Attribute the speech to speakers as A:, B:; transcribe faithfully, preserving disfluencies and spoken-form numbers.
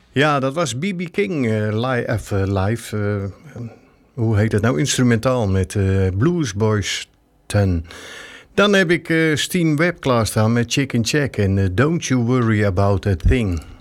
A: Ja, dat was B B. King uh, live. Uh, live uh, hoe heet het nou? Instrumentaal met uh, Blues Boys ten. Dan heb ik uh, Steen Webb klaarstaan met Chicken Check en uh, Don't You Worry About a Thing.